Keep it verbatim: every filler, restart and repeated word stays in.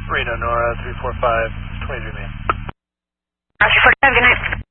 Reno, Nora, three four five, twenty-three man. Roger, forty-five, good night.